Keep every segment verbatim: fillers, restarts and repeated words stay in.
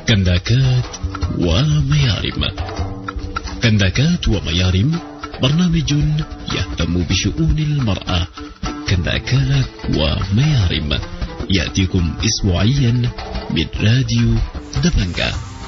كنداكات وميارم. كنداكات وميارم برنامج يهتم بشؤون المرأة. كنداكات وميارم يأتيكم أسبوعيا من راديو دبنجا.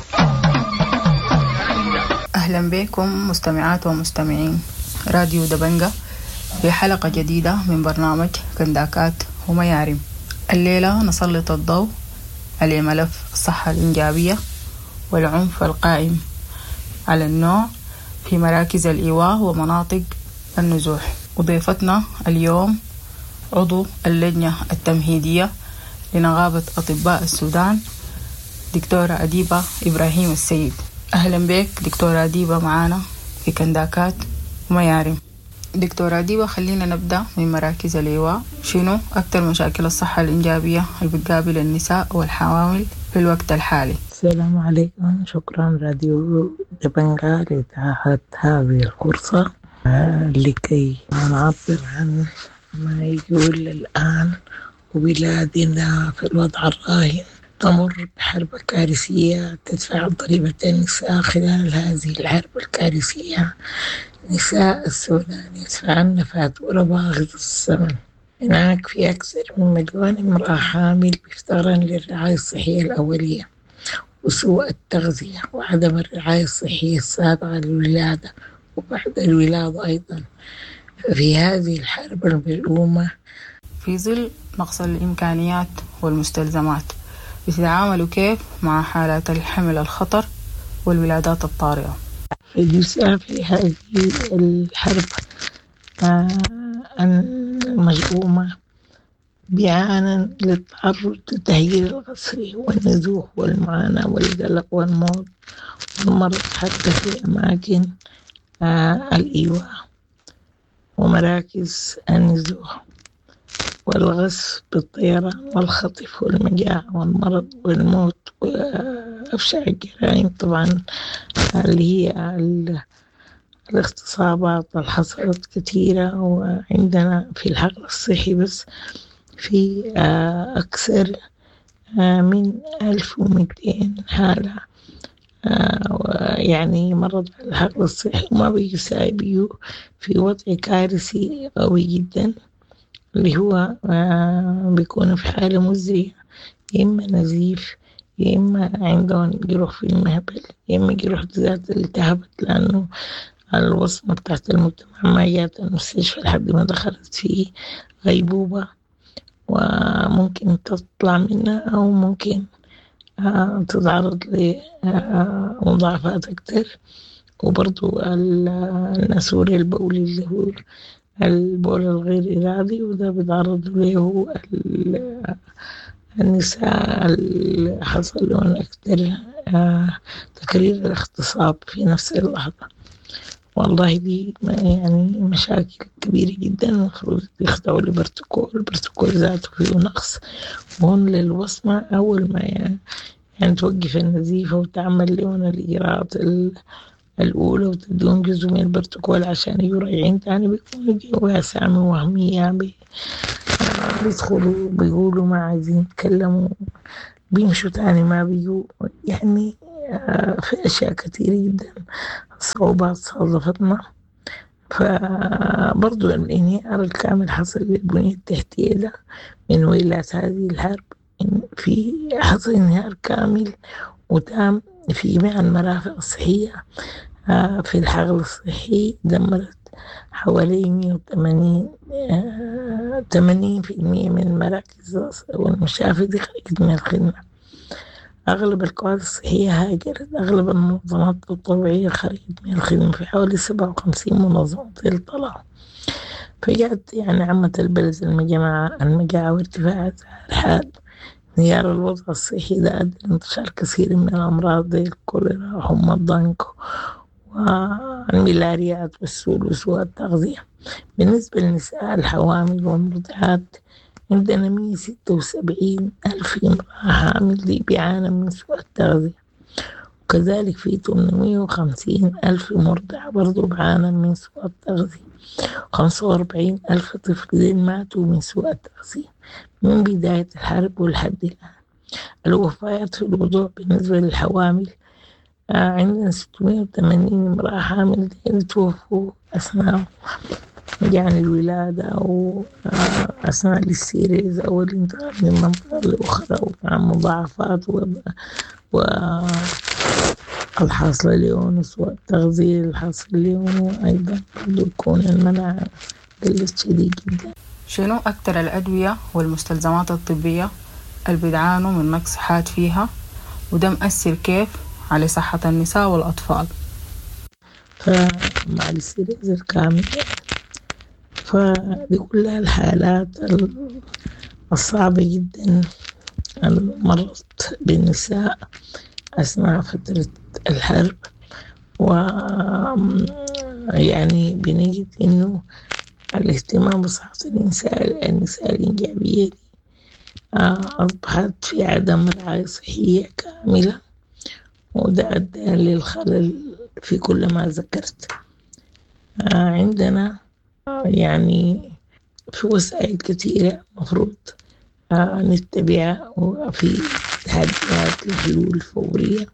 أهلا بكم مستمعات ومستمعين راديو دبنجا في حلقة جديدة من برنامج كنداكات وميارم. الليلة نسلط الضوء على ملف الصحة الإنجابية والعنف القائم على النوع في مراكز الإيواء ومناطق النزوح. وضيفتنا اليوم عضو اللجنة التمهيدية لنقابة أطباء السودان دكتورة أديبة إبراهيم السيد. أهلا بك دكتورة أديبة معانا في كنداكات وميارم. دكتورة أديبة، خلينا نبدأ من مراكز الإيواء. شنو أكثر مشاكل الصحة الإنجابية اللي بتقابل النساء والحوامل في الوقت الحالي؟ السلام عليكم، شكرا راديو دبنجا لإتاحة هذه الفرصة لكي نعبر عن ما يقول الآن. وبلادنا في الوضع الراهن تمر بحرب كارثية تدفع ضريبة النساء. خلال هذه الحرب الكارثية نساء السودان يدفعن فاتورة باهظة الثمن. هناك في أكثر من مليون امرأة حامل بيفتقرن للرعاية الصحية الأولية وسوء التغذية وعدم الرعاية الصحية السابقة للولادة وبعد الولادة أيضا. في هذه الحرب الملؤومة في ظل نقص الإمكانيات والمستلزمات بتتعاملوا كيف مع حالات الحمل الخطر والولادات الطارئة؟ النساء في هذه الحرب الملؤومة بيعانن للتعرض للتهجير القسري والنزوح والمعاناة والقلق والموت والمرض حتى في أماكن الإيواء ومراكز النزوح والغصب بالطيران والخطف والمجاعة والمرض والموت وأفشع الجرائم طبعا اللي هي الاغتصابات اللي حصلت كثيرة. وعندنا في الحقل الصحي بس في أكثر من ألف ومئتين حالة يعني مرض الحقل الصحي وما بيساعدوا في وضع كارثي قوي جدا اللي هو بيكون في حالة مزرية، يا إما نزيف يا إما عندهم جروح في المهبل يا إما جروح ذات التهبت لأنه الوصمة بتاعت المجتمع ما جات المستشفى لحد ما دخلت في غيبوبة وممكن تطلع منها أو ممكن تتعرض لمضاعفات أكتر. وبرضو النسور البولي اللي هو البول الغير إرادي وده بيتعرض له النساء اللي حصل لهم أكتر تكرير الاغتصاب في نفس اللحظة. والله دي يعني مشاكل كبيرة جدا. المفروض يخضعوا لبروتوكول البروتوكول ذاته فيه نقص. وهون للوصمة أول ما يعني, يعني توقف النزيفة وتعمل لهم الإجراءات الأولى وتدون جزء من البروتوكول عشان يراجعين تاني بيكونوا جوا سامي وهمية بي بيدخلوا بيقولوا ما عايزين يتكلموا بيمشوا تاني ما بيجوا. يعني في أشياء كثيرة جدا صعوبات صادفتنا. فبرضو الانهيار الكامل حصل للبنية التحتية ده من ويلات هذه الحرب. في حصل انهيار كامل وتام في جميع المرافق الصحية. في الحقل الصحي دمرت حوالي مئة وثمانين ثمانين بالمئة من المراكز والمشافي دي خرجت من الخدمة. أغلب القوات الصحية هاجرت. أغلب المنظمات التطوعية خرجت من الخدمة. في حوالي سبعة وخمسين منظمة طلعوا. فجأت يعني عمت البلد المجاعة المجاعة وارتفاع الحال. انهيار الوضع الصحي ده أدى لانتشار كثير من الأمراض زي الكوليرا وحمى الضنك والملاريات والسول وسوء التغذية. بالنسبة للنساء الحوامل والمرضعات عندنا مئة وستة وسبعين ألف امرأة حامل دي بيعانى من سوء التغذية. وكذلك في ثمانمئة وخمسين ألف مرضع برضو بعانى من سوء التغذية. خمسة وأربعين ألف طفل ماتوا من سوء التغذية من بداية الحرب ولحد الآن. الوفيات في الوضوء بالنسبة للحوامل، آه عندنا ستمائة وثمانين امرأة حامل توفوا أثناء يعني الولادة أو آه أثناء السيريز أو الانتقال من منطقة لأخرى، ومع مضاعفات والحاصلة ليونس والتغذية الحاصل ليون، وأيضا يكون المناعة قلت شديد جدا. شنو أكتر الأدوية والمستلزمات الطبية اللي بيدعانوا من نقص حاد فيها، وده مأثر كيف على صحة النساء والأطفال؟ فمع السيريز الكامل فدي كلها الحالات الصعبة جدا مرت بالنساء أثناء فترة الحرب، ويعني بنجد إنه الاهتمام بصحة النساء النساء الإنجابية دي أصبحت في عدم رعاية صحية كاملة، وده أدى للخلل في كل ما ذكرت. عندنا يعني في وسائل كثيرة مفروض نتبعها، وفي تحديات لحلول فورية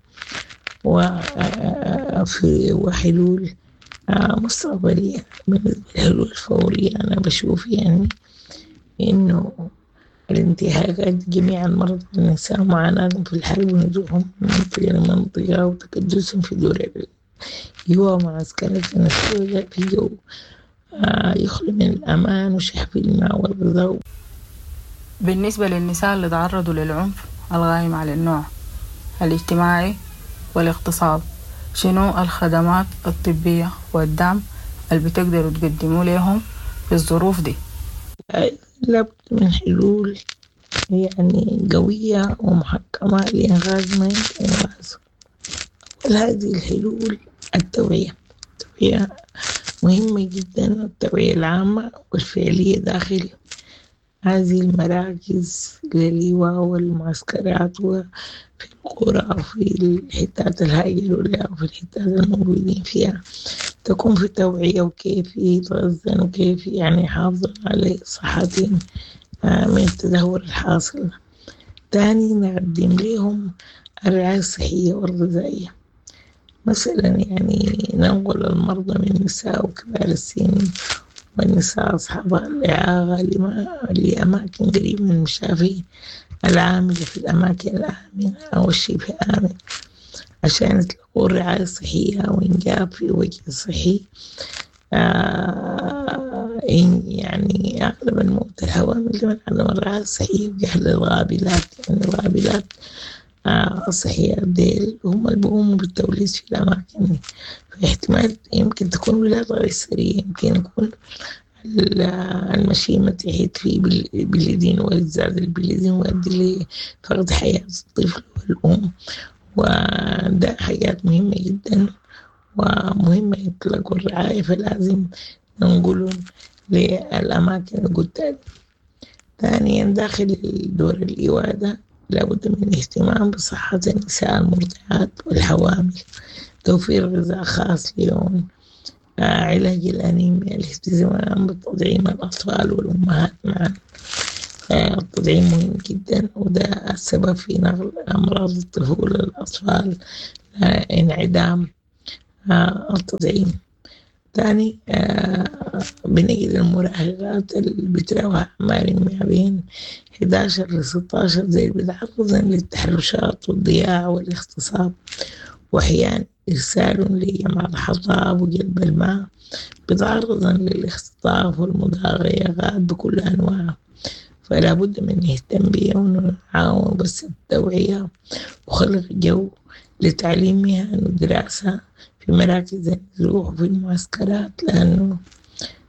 وفي وحلول مستقبلية. بالنسبة للحلول الفورية أنا بشوف يعني إنه الانتهاكات جميع المرضى النساء معاناتهم في الحرب ونزوحهم من منطقة لمنطقة وتكدسهم في دور الإيواء ومعسكرات السوداء في جو يخلو من الأمان وشحف الماء والغذاء. بالنسبة للنساء اللي تعرضوا للعنف الغائم على النوع الاجتماعي والاغتصاب، شنو الخدمات الطبية والدعم اللي بتقدروا تقدموا لهم في الظروف دي؟ لابد من حلول يعني قوية ومحكمة لإنغاز ما يمكن إنغازه. هذه الحلول التوعية التوعية مهمة جدا، التوعية العامة والفعلية داخل هذه المراكز للإيواء والمعسكرات وفي القرى وفي الحتات الهائلة لها وفي الحتات الموجودين فيها، تكون في توعية وكيف يتغذن وكيف يعني يحافظون على صحتهم من التدهور الحاصل. تاني نقدم لهم الرعاية الصحية والغذائية، مثلا يعني ننقل المرضى من النساء وكبار السن والنساء أصحاب الإعاقة لأماكن قريبة من المشافي العاملة في الأماكن الآمنة أو الشبه آمن عشان يتلقوا الرعاية الصحية وإنجاب في وجه صحي. آه يعني أغلب الموت الحوامل من عدم الرعاية الصحية وجهل الغابلات، يعني الغابلات آه الصحية ديل هم اللي بيقوموا بالتوليد في الأماكن، فاحتمال يمكن تكون ولادة غير سرية، يمكن يكون المشيمة تحيط فيه بالبلدين والزاد البلدين ويؤدي لفقد حياة الطفل والأم، وده حاجات مهمة جدا ومهمة يطلقوا الرعاية، فلازم ننقلهم للأماكن القدام. ثانيا داخل دور الإيواء ده لابد من الاهتمام بصحة النساء المرضعات والحوامل، توفير غذاء خاص لهم، علاج الأنيميا، الاهتمام بتطعيم الأطفال والأمهات معا. التطعيم مهم جدا، وده السبب في نقل أمراض الطفولة للأطفال، انعدام التطعيم. ثاني بنجد المراهقات اللي بتراوح أعمارهم ما بين إحدى عشر لستة عشر زي بيتعرضن للتحرشات والضياع والاغتصاب، وأحيانا إرسال لجمع الحطاب وجلب الماء، بيتعرضن للاختطاف والمضايقات بكل أنواعها. فلا بد من نهتم بهم ونعاون بس التوعية وخلق جو لتعليمها ودراسة في مراكز النزوح وفي المعسكرات، لأنه